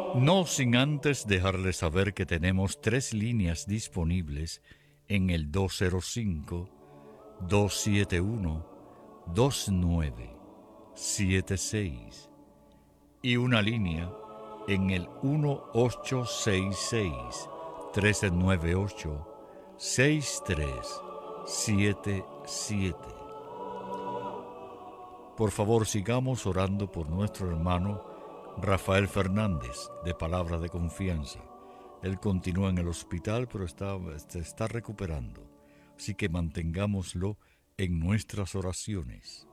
No sin antes dejarles saber que tenemos 3 líneas disponibles en el 205-271-2976 y una línea en el 1866-398-6377. Por favor, sigamos orando por nuestro hermano Rafael Fernández, de Palabra de Confianza. Él continúa en el hospital, pero se está recuperando. Así que mantengámoslo en nuestras oraciones.